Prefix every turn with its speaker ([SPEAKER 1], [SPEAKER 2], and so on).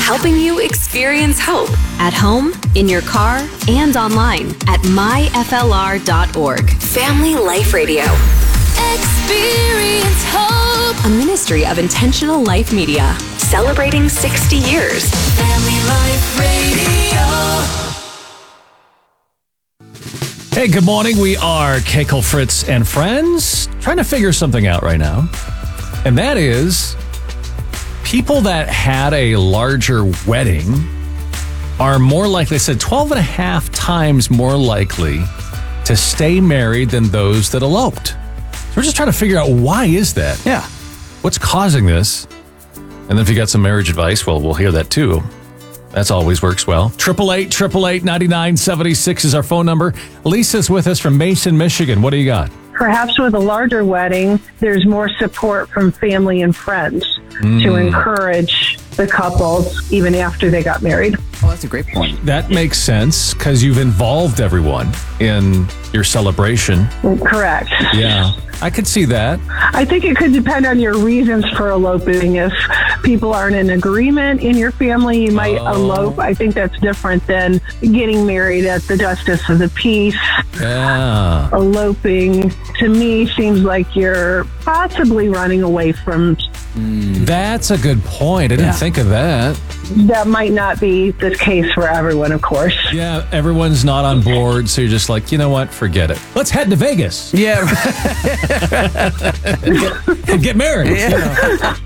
[SPEAKER 1] helping you experience hope at home, in your car, and online at myflr.org. Family Life Radio. Experience hope. A ministry of Intentional Life Media. Celebrating 60 years. Family Life Radio.
[SPEAKER 2] Hey, good morning. We are Kekel, Fritz, and friends trying to figure something out right now. And that is people that had a larger wedding are more likely, they said 12 and a half times more likely to stay married than those that eloped. So we're just trying to figure out why is that?
[SPEAKER 3] Yeah.
[SPEAKER 2] What's causing this? And then if you got some marriage advice, well, we'll hear that too. That's always works well. 888-888-9976 is our phone number. Lisa's with us from Mason, Michigan. What do you got?
[SPEAKER 4] Perhaps with a larger wedding, there's more support from family and friends to encourage the couples even after they got married.
[SPEAKER 3] Oh, that's a great point.
[SPEAKER 2] That makes sense because you've involved everyone in your celebration.
[SPEAKER 4] Correct.
[SPEAKER 2] Yeah, I could see that.
[SPEAKER 4] I think it could depend on your reasons for eloping. If people aren't in agreement in your family, you might elope. I think that's different than getting married at the Justice of the Peace.
[SPEAKER 2] Yeah.
[SPEAKER 4] Eloping, to me, seems like you're possibly running away from.
[SPEAKER 2] That's a good point. I didn't think of that.
[SPEAKER 4] That might not be the case for everyone, of course.
[SPEAKER 2] Yeah, everyone's not on board, so you're just like, you know what? Forget it. Let's head to Vegas
[SPEAKER 3] Yeah.
[SPEAKER 2] and get married.
[SPEAKER 3] Yeah.